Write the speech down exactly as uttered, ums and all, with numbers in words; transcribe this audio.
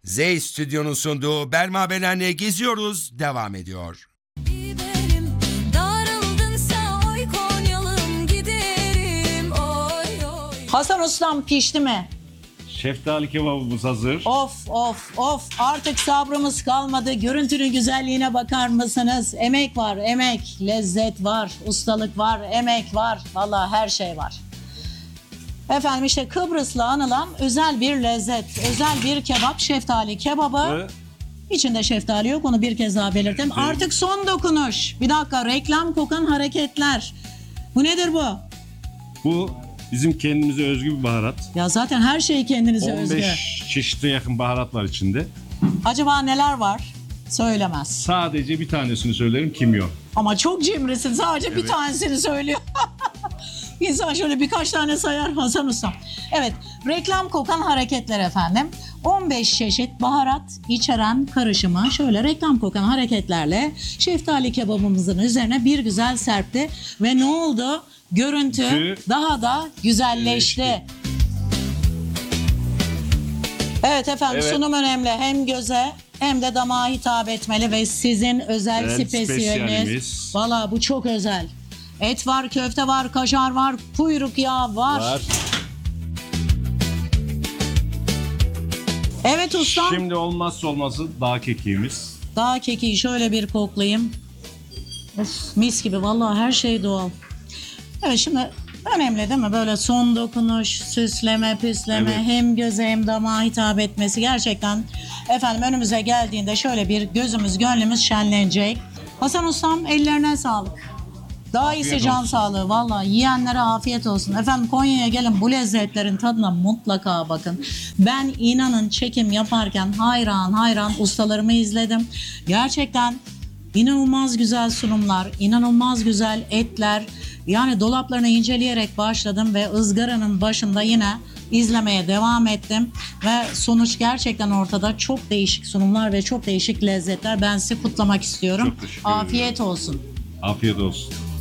Z Stüdyo'nun sunduğu Berma Belen'le Geziyoruz devam ediyor. Giderim, darıldınsa oy Konyalım giderim oy oy. Hasan Ustam pişti mi? Şeftali kebabımız hazır. Of of of artık sabrımız kalmadı. Görüntünün güzelliğine bakar mısınız? Emek var, emek, lezzet var, ustalık var, emek var. Vallahi her şey var. Efendim işte Kıbrıs'la anılan özel bir lezzet, özel bir kebap, şeftali kebabı. Ve İçinde şeftali yok, onu bir kez daha belirteyim. Artık son dokunuş. Bir dakika, reklam kokan hareketler. Bu nedir bu? bu bizim kendimize özgü bir baharat. Ya zaten her şey kendinize on özgü. beş çeşitine yakın baharat var içinde. Acaba neler var? Söylemez. Sadece bir tanesini söylerim, kimyon. Ama çok cimrisin. Sadece bir tanesini söylüyor. İnsan şöyle birkaç tane sayar Hasan Usta. Evet, reklam kokan hareketler efendim. on beş çeşit baharat içeren karışımı şöyle reklam kokan hareketlerle şeftali kebabımızın üzerine bir güzel serpti. Ve ne oldu? Görüntü Görüntü daha da güzelleşti. güzelleşti. Evet efendim, Evet. sunum önemli. Hem göze hem de damağa hitap etmeli ve sizin özel Evet, spesiyeliniz. spesiyalimiz. Valla bu çok özel. Et var, köfte var, kaşar var, kuyruk yağı var. Var. Evet ustam. Şimdi olmazsa olmazı dağ kekiğimiz. Dağ kekiği şöyle bir koklayayım. Of, mis gibi vallahi her şey doğal. Evet şimdi önemli değil mi? Böyle son dokunuş, süsleme, püsleme, Evet. hem göze hem damağa hitap etmesi gerçekten efendim önümüze geldiğinde şöyle bir gözümüz gönlümüz şenlenecek. Hasan Ustam ellerine sağlık. Daha Afiyet iyisi can olsun. sağlığı vallahi, yiyenlere afiyet olsun. Efendim Konya'ya gelin, bu lezzetlerin tadına mutlaka bakın. Ben inanın çekim yaparken hayran hayran ustalarımı izledim. Gerçekten inanılmaz güzel sunumlar, inanılmaz güzel etler. Yani dolaplarını inceleyerek başladım ve ızgaranın başında yine izlemeye devam ettim. Ve sonuç gerçekten ortada. Çok değişik sunumlar ve çok değişik lezzetler. Ben sizi kutlamak istiyorum. Çok teşekkür ederim. Afiyet olsun. Afiyet olsun.